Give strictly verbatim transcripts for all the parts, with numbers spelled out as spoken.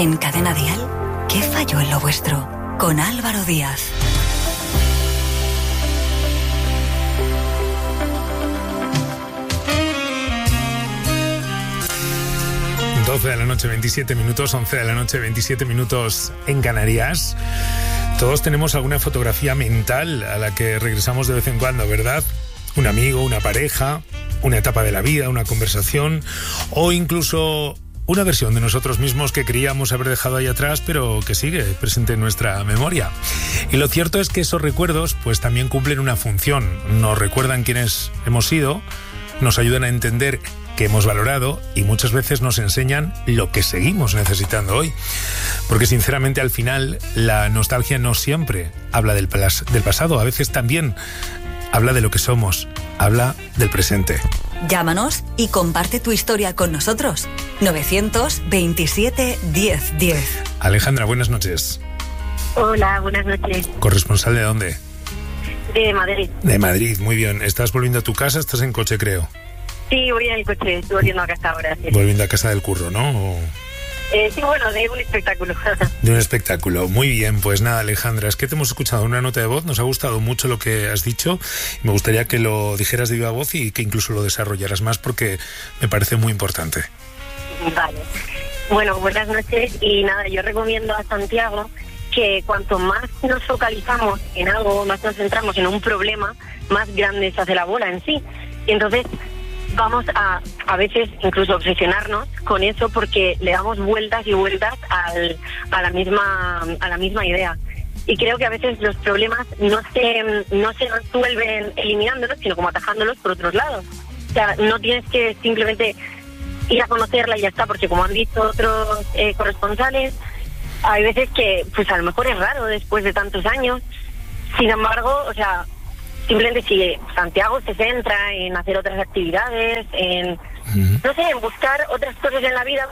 En Cadena Dial, ¿qué falló en lo vuestro? Con Álvaro Díaz. doce de la noche, veintisiete minutos, once de la noche, veintisiete minutos en Canarias. Todos tenemos alguna fotografía mental a la que regresamos de vez en cuando, ¿verdad? Un amigo, una pareja, una etapa de la vida, una conversación o incluso una versión de nosotros mismos que creíamos haber dejado ahí atrás, pero que sigue presente en nuestra memoria. Y lo cierto es que esos recuerdos pues también cumplen una función. Nos recuerdan quiénes hemos sido, nos ayudan a entender que hemos valorado y muchas veces nos enseñan lo que seguimos necesitando hoy. Porque sinceramente al final la nostalgia no siempre habla del, pas- del pasado, a veces también habla de lo que somos, habla del presente. Llámanos y comparte tu historia con nosotros. novecientos veintisiete diez diez. Alejandra, buenas noches. Hola, buenas noches. ¿Corresponsal de dónde? De Madrid. De Madrid, muy bien. ¿Estás volviendo a tu casa? ¿Estás en coche, creo? Sí, voy en el coche, estoy volviendo a casa ahora. Sí. Volviendo a casa del curro, ¿no? O... Eh, sí, bueno, de un espectáculo. De un espectáculo. Muy bien, pues nada, Alejandra, es que te hemos escuchado una nota de voz, nos ha gustado mucho lo que has dicho, y me gustaría que lo dijeras de viva voz y que incluso lo desarrollaras más porque me parece muy importante. Vale. Bueno, buenas noches y nada, yo recomiendo a Santiago que cuanto más nos focalizamos en algo, más nos centramos en un problema, más grande se hace la bola en sí. Y entonces vamos a a veces incluso obsesionarnos con eso porque le damos vueltas y vueltas al, a la misma a la misma idea. Y creo que a veces los problemas no se no se resuelven eliminándolos, sino como atajándolos por otros lados. O sea, no tienes que simplemente ir a conocerla y ya está, porque como han dicho otros eh, corresponsales, hay veces que pues a lo mejor es raro después de tantos años. Sin embargo, o sea, simplemente si Santiago se centra en hacer otras actividades, en, uh-huh. no sé, en buscar otras cosas en la vida,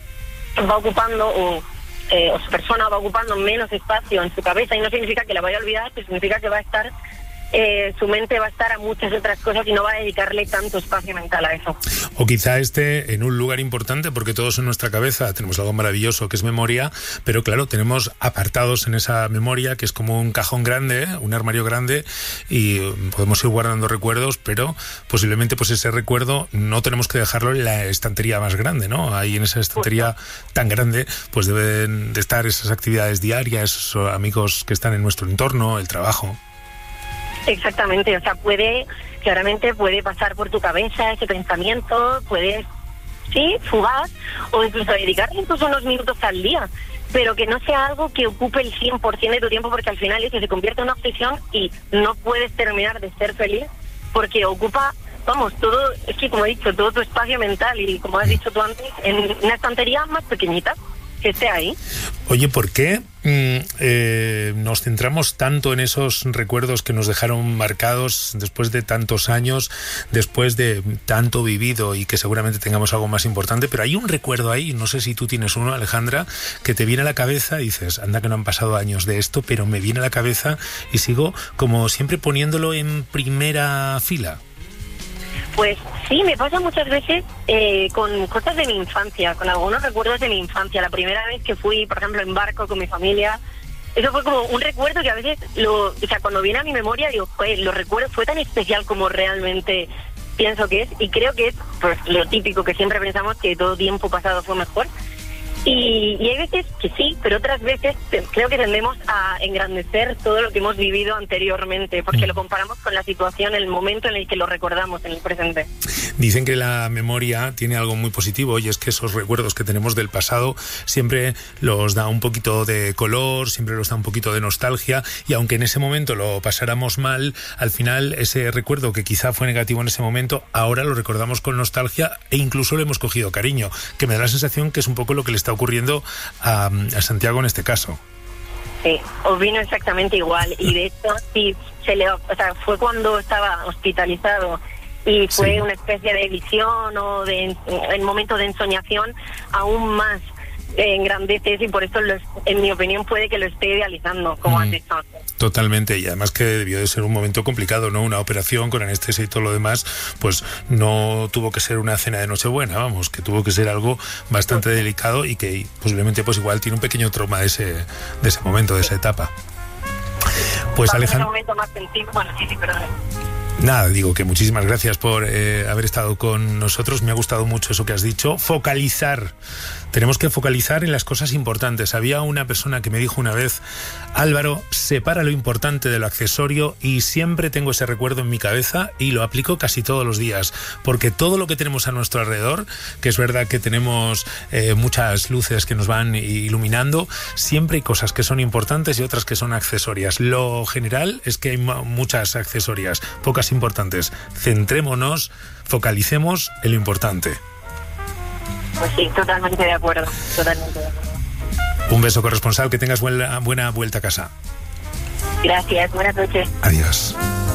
va ocupando, o, eh, o su persona va ocupando menos espacio en su cabeza, y no significa que la vaya a olvidar, pues significa que va a estar, eh, su mente va a estar a muchas otras cosas y no va a dedicarle tanto espacio mental a eso. O quizá esté en un lugar importante, porque todos en nuestra cabeza tenemos algo maravilloso que es memoria, pero claro, tenemos apartados en esa memoria que es como un cajón grande, ¿eh? Un armario grande, y podemos ir guardando recuerdos, pero posiblemente pues ese recuerdo no tenemos que dejarlo en la estantería más grande, ¿no? Ahí en esa estantería tan grande pues deben de estar esas actividades diarias, esos amigos que están en nuestro entorno, el trabajo. Exactamente, o sea, puede, claramente puede pasar por tu cabeza ese pensamiento, puedes, sí, fugaz, o incluso dedicarle incluso unos minutos al día, pero que no sea algo que ocupe el cien por ciento de tu tiempo, porque al final es que se convierte en una obsesión y no puedes terminar de ser feliz, porque ocupa, vamos, todo, es que como he dicho, todo tu espacio mental, y como has dicho tú antes, en una estantería más pequeñita, que esté ahí. Oye, ¿por qué mm, eh, nos centramos tanto en esos recuerdos que nos dejaron marcados después de tantos años, después de tanto vivido, y que seguramente tengamos algo más importante? Pero hay un recuerdo ahí, no sé si tú tienes uno, Alejandra, que te viene a la cabeza y dices, anda que no han pasado años de esto, pero me viene a la cabeza y sigo como siempre poniéndolo en primera fila. Pues sí, me pasa muchas veces eh, con cosas de mi infancia, con algunos recuerdos de mi infancia. La primera vez que fui, por ejemplo, en barco con mi familia, eso fue como un recuerdo que a veces, lo, o sea, cuando viene a mi memoria, digo, pues lo recuerdo, fue tan especial como realmente pienso que es, y creo que es pues lo típico que siempre pensamos, que todo tiempo pasado fue mejor. Y, y hay veces que sí, pero otras veces creo que tendemos a engrandecer todo lo que hemos vivido anteriormente, porque lo comparamos con la situación, el momento en el que lo recordamos en el presente. Dicen que la memoria tiene algo muy positivo, y es que esos recuerdos que tenemos del pasado siempre los da un poquito de color, siempre los da un poquito de nostalgia, y aunque en ese momento lo pasáramos mal, al final ese recuerdo que quizá fue negativo en ese momento, ahora lo recordamos con nostalgia e incluso le hemos cogido cariño, que me da la sensación que es un poco lo que le está ocurriendo a, a Santiago en este caso. Sí, opino exactamente igual, y de hecho sí, se le, o sea, fue cuando estaba hospitalizado y fue sí. una especie de visión o de en momento de ensoñación aún más eh, engrandeces y por eso, lo, en mi opinión, puede que lo esté idealizando, como mm. has dicho antes. Totalmente, y además que debió de ser un momento complicado, ¿no? Una operación con anestesia y todo lo demás, pues no tuvo que ser una cena de Nochebuena, vamos, que tuvo que ser algo bastante delicado y que posiblemente pues igual tiene un pequeño trauma de ese, de ese momento, de esa etapa. Pues Alejandro... Bueno, sí, sí, perdón. Nada, digo que muchísimas gracias por eh, haber estado con nosotros. Me ha gustado mucho eso que has dicho. Focalizar. Tenemos que focalizar en las cosas importantes. Había una persona que me dijo una vez: Álvaro, separa lo importante de lo accesorio, y siempre tengo ese recuerdo en mi cabeza y lo aplico casi todos los días, porque todo lo que tenemos a nuestro alrededor, que es verdad que tenemos eh, muchas luces que nos van iluminando, siempre hay cosas que son importantes y otras que son accesorias. Lo general es que hay muchas accesorias, pocas importantes. Centrémonos, focalicemos en lo importante. Pues sí, totalmente de acuerdo, totalmente de acuerdo. Un beso, corresponsal, que tengas buena, buena vuelta a casa. Gracias, buenas noches. Adiós.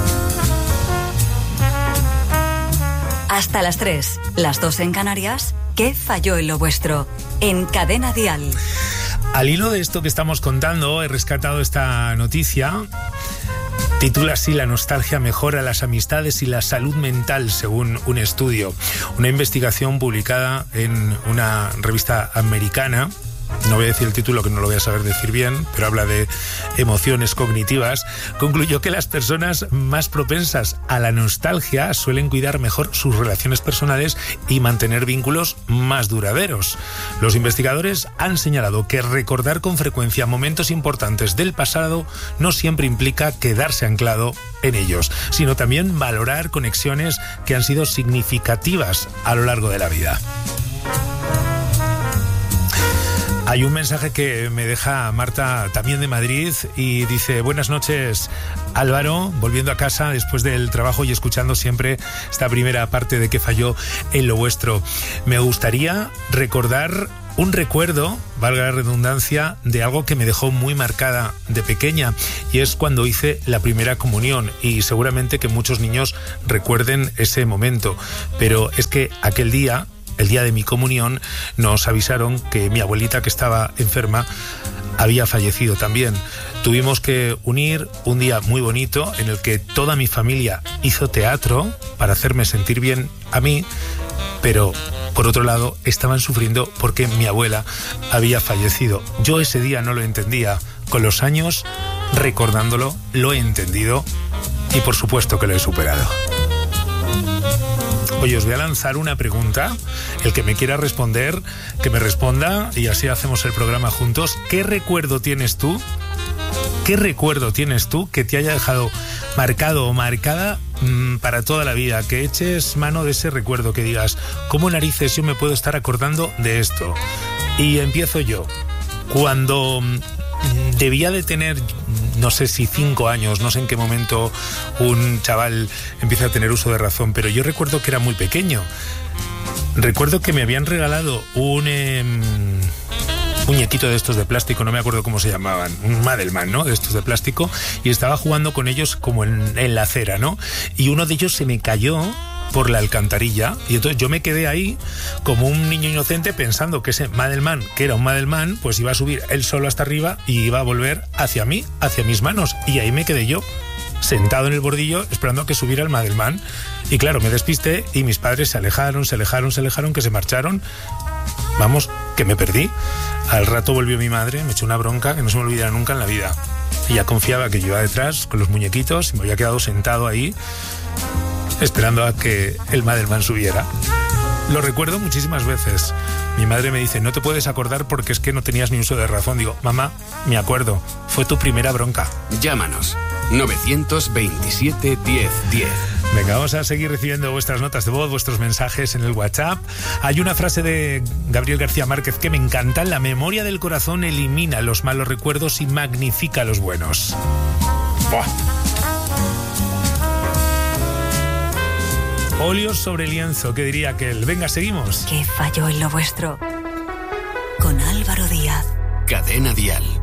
Hasta las tres, las dos en Canarias. ¿Qué falló en lo vuestro? En Cadena Dial. Al hilo de esto que estamos contando, he rescatado esta noticia. Titula así: la nostalgia mejora las amistades y la salud mental, según un estudio. Una investigación publicada en una revista americana. No voy a decir el título, que no lo voy a saber decir bien, pero habla de emociones cognitivas. Concluyó que las personas más propensas a la nostalgia suelen cuidar mejor sus relaciones personales y mantener vínculos más duraderos. Los investigadores han señalado que recordar con frecuencia momentos importantes del pasado no siempre implica quedarse anclado en ellos, sino también valorar conexiones que han sido significativas a lo largo de la vida. Hay un mensaje que me deja Marta, también de Madrid, y dice: buenas noches, Álvaro, volviendo a casa después del trabajo y escuchando siempre esta primera parte de ¿Qué falló en lo vuestro? Me gustaría recordar un recuerdo, valga la redundancia, de algo que me dejó muy marcada de pequeña, y es cuando hice la primera comunión, y seguramente que muchos niños recuerden ese momento, pero es que aquel día, el día de mi comunión, nos avisaron que mi abuelita, que estaba enferma, había fallecido también. Tuvimos que unir un día muy bonito en el que toda mi familia hizo teatro para hacerme sentir bien a mí, pero por otro lado estaban sufriendo porque mi abuela había fallecido. Yo ese día no lo entendía. Con los años, recordándolo, lo he entendido y por supuesto que lo he superado. Oye, os voy a lanzar una pregunta. El que me quiera responder, que me responda, y así hacemos el programa juntos. ¿Qué recuerdo tienes tú? ¿Qué recuerdo tienes tú que te haya dejado marcado o marcada mmm, para toda la vida? Que eches mano de ese recuerdo, que digas: ¿cómo narices yo me puedo estar acordando de esto? Y empiezo yo. Cuando mmm, debía de tener, no sé si cinco años, no sé en qué momento un chaval empieza a tener uso de razón, pero yo recuerdo que era muy pequeño. Recuerdo que me habían regalado un eh, muñequito de estos de plástico, no me acuerdo cómo se llamaban, un Madelman, ¿no? De estos de plástico, y estaba jugando con ellos como en, en la acera, ¿no? Y uno de ellos se me cayó por la alcantarilla, y entonces yo me quedé ahí como un niño inocente pensando que ese Madelman, que era un Madelman, pues iba a subir él solo hasta arriba y iba a volver hacia mí, hacia mis manos, y ahí me quedé yo, sentado en el bordillo esperando a que subiera el Madelman. Y claro, me despisté y mis padres se alejaron, se alejaron, se alejaron, que se marcharon. Vamos, que me perdí. Al rato volvió mi madre, me echó una bronca que no se me olvidará nunca en la vida. Ella confiaba que yo iba detrás con los muñequitos y me había quedado sentado ahí esperando a que el Madelman subiera. Lo recuerdo muchísimas veces. Mi madre me dice: no te puedes acordar porque es que no tenías ni uso de razón. Digo: mamá, me acuerdo, fue tu primera bronca. Llámanos novecientos veintisiete diez diez. Venga, vamos a seguir recibiendo vuestras notas de voz, vuestros mensajes en el WhatsApp. Hay una frase de Gabriel García Márquez que me encanta: la memoria del corazón elimina los malos recuerdos y magnifica los buenos. ¡Buah! Óleos sobre lienzo, ¿qué diría aquel? Venga, seguimos. ¿Qué falló en lo vuestro? Con Álvaro Díaz. Cadena Dial.